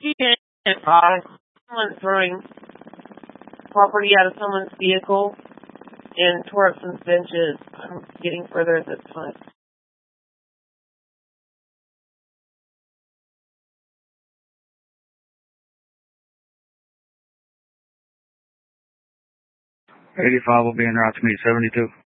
someone throwing property out of someone's vehicle and tore up some benches. I'm getting further at this time. '85 will be en route to meet 72.